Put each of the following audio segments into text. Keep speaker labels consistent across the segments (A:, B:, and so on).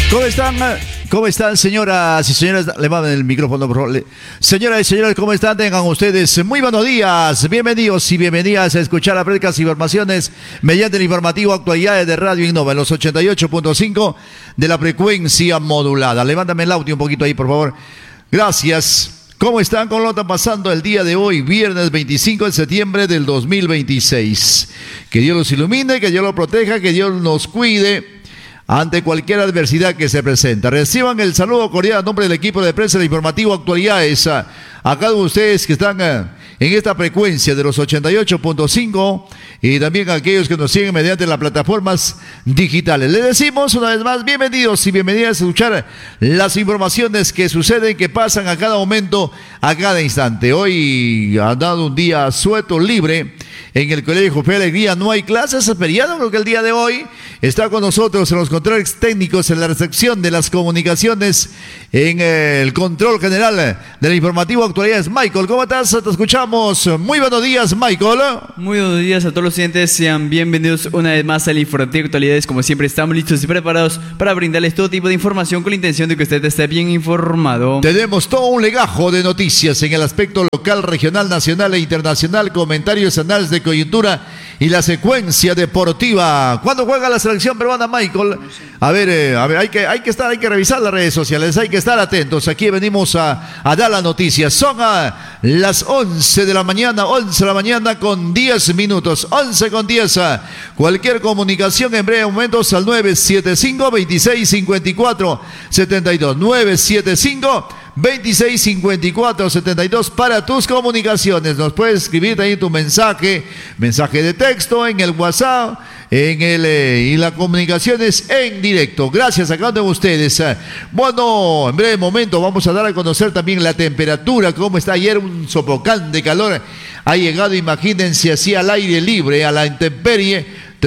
A: ¿Cómo están? ¿Cómo están, señoras y señores? Levanten el micrófono, por favor. Señoras y señores, ¿cómo están? Tengan ustedes muy buenos días. Bienvenidos y bienvenidas a escuchar las frescas informaciones mediante el informativo Actualidades de Radio Innova en los 88.5 de la frecuencia modulada. Levántame el audio un poquito ahí, por favor. Gracias. ¿Cómo están? ¿Cómo lo están pasando el día de hoy, viernes 25 de septiembre del 2026? Que Dios los ilumine, que Dios los proteja, que Dios nos cuide ante cualquier adversidad que se presenta. Reciban el saludo cordial a nombre del equipo de prensa del informativo Actualidades a cada uno de ustedes que están en esta frecuencia de los 88.5 y también a aquellos que nos siguen mediante las plataformas digitales. Les decimos una vez más, bienvenidos y bienvenidas a escuchar las informaciones que suceden, que pasan a cada momento, a cada instante. Hoy ha dado un día suelto, libre, en el Colegio Fe Alegría. No hay clases, es feriado, creo que el día de hoy está con nosotros en los controles técnicos, en la recepción de las comunicaciones, en el control general del informativo Actualidades. Michael, ¿cómo estás? Te escuchamos. Muy buenos días, Michael.
B: Muy buenos días a todos los oyentes. Sean bienvenidos una vez más al informativo Actualidades. Como siempre, estamos listos y preparados para brindarles todo tipo de información con la intención de que usted esté bien informado.
A: Tenemos todo un legajo de noticias en el aspecto local, regional, nacional e internacional, comentarios, análisis de coyuntura y la secuencia deportiva. ¿Cuándo juega la selección peruana, Michael? A ver, hay que revisar las redes sociales, hay que estar atentos. Aquí venimos a dar la noticia. Son a las 11 de la mañana con 10 minutos. 11 con 10. Cualquier comunicación en breve momentos al 975-2654-72. 975-2654-72 para tus comunicaciones. Nos puedes escribir ahí tu mensaje de texto en el WhatsApp, y la comunicación es en directo. Gracias a cada uno de ustedes. Bueno, en breve momento vamos a dar a conocer también la temperatura, cómo está. Ayer un sofocante calor ha llegado, imagínense, así al aire libre, a la intemperie,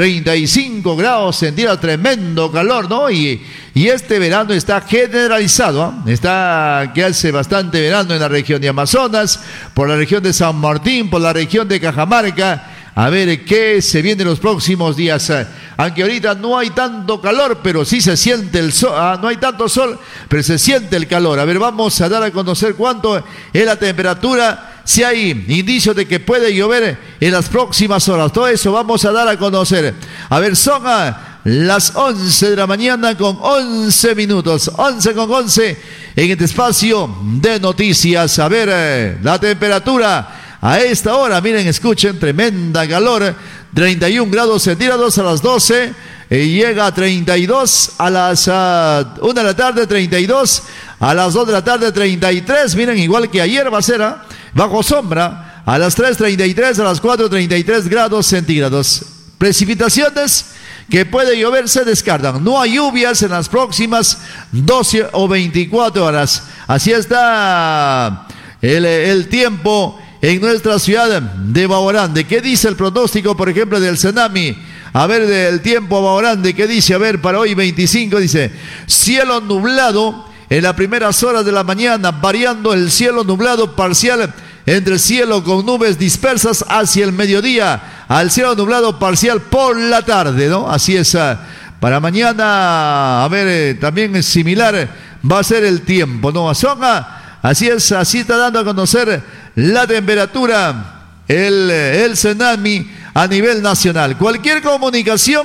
A: 35 grados centígrados, tremendo calor, ¿no? Y este verano está generalizado, que hace bastante verano en la región de Amazonas, por la región de San Martín, por la región de Cajamarca. A ver qué se viene en los próximos días. Aunque ahorita no hay tanto calor, pero sí se siente el sol. No hay tanto sol, pero se siente el calor. A ver, vamos a dar a conocer cuánto es la temperatura, si hay indicios de que puede llover en las próximas horas. Todo eso vamos a dar a conocer. A ver, son las 11 de la mañana con 11 minutos. 11 con 11 en este espacio de noticias. A ver, la temperatura a esta hora, miren, escuchen, tremenda calor, 31 grados centígrados a las 12, llega a 32 a las 1 de la tarde, 32 a las 2 de la tarde, 33, miren, igual que ayer va a ser, bajo sombra, a las 3:33, a las 4:33 grados centígrados. Precipitaciones que puede llover se descartan. No hay lluvias en las próximas 12 o 24 horas. Así está el tiempo en nuestra ciudad de Baorande. ¿Qué dice el pronóstico, por ejemplo, del Senami? A ver, del tiempo a Baorande, ¿qué dice? A ver, para hoy 25, dice, cielo nublado en las primeras horas de la mañana, variando el cielo nublado parcial entre cielo con nubes dispersas hacia el mediodía, al cielo nublado parcial por la tarde, ¿no? Así es. Para mañana, a ver, también es similar, va a ser el tiempo, ¿no? Así es, así está dando a conocer la temperatura, el Senami a nivel nacional. Cualquier comunicación,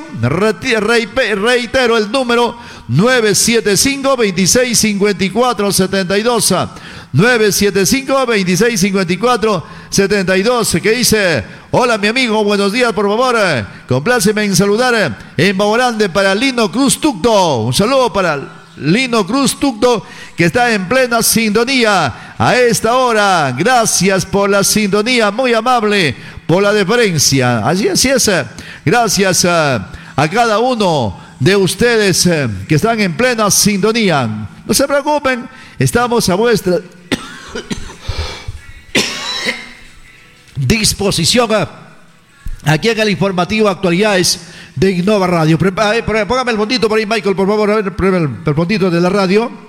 A: reitero el número 975-2654-72. 975-2654-72. Que dice: hola mi amigo, buenos días, por favor, compláceme en saludar en Baorande para Lino Cruz Tucto. Un saludo para Lino Cruz Tucto, que está en plena sintonía a esta hora. Gracias por la sintonía, muy amable por la deferencia. Así es. Gracias a cada uno de ustedes que están en plena sintonía. No se preocupen, estamos a vuestra disposición aquí en el informativo Actualidades de Innova Radio. Póngame el fondito por ahí, Michael, por favor. A ver, el fondito de la radio.